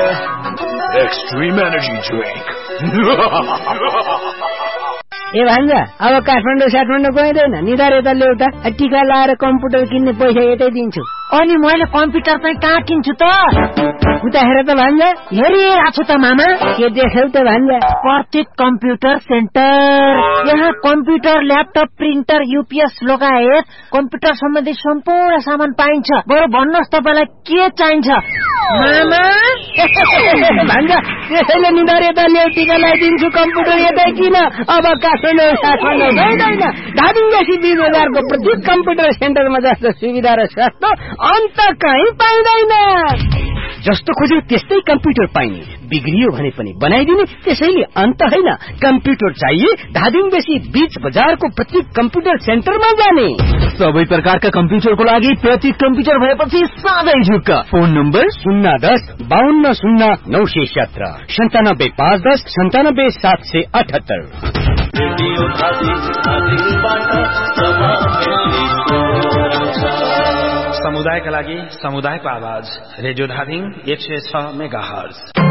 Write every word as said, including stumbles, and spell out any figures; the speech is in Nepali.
Extreme energy drink. ए भान्जा, अब काठमाडौँ साठमाडौँ गइँदैन, निधार यता ल्याउता। टिका लाएर कम्प्युटर किन्ने पैसा यतै दिन्छु। अनि मैले कम्प्युटर चाहिँ कहाँ किन्छु त? उता हेर त भान्जा। हेरिरहेको छु त मामा। के देख्यौ त भान्जा? प्रतीक कम्प्युटर सेन्टर। यहाँ कम्प्युटर, ल्यापटप, प्रिन्टर, युपीएस लगायत कम्प्युटर सम्बन्धी सम्पूर्ण सामान पाइन्छ। बरु भन्नुहोस् तपाईँलाई के चाहिन्छ? मामा भान्जा, त्यसैले निधार यता ल्याउ, टिका लगाइदिन्छु, कम्प्युटर यतै किन। अब काठमाडौँ साठमाडौँ गइँदैन। धादिङदेखि बिस बजारको प्रत्येक कम्प्युटर सेन्टरमा जस्तो सुविधा र सस्तो अन्त कहीँ पाइँदैन। जस्तो खोज्यो त्यस्तै कम्प्युटर पाइने, बिग्रियो भने पनि बनाइदिने। त्यसैले अन्त होइन, कम्प्युटर चाहिए धादिङदेखि बीच बजारको प्रत्येक कम्प्युटर सेन्टरमा जाने। सबै प्रकारका कम्प्युटरको लागि प्रत्येक कम्प्युटर भएपछि साधै झुक्क। फोन नम्बर शून्य दस बाहन्न शून्य नौ सय सत्र सन्तानब्बे पाँच दस सन्तानब्बे सात सय अठहत्तर। समुदायका लागि समुदायको आवाज रेडियो धादिङ एक सय छ मेगा हर्ज।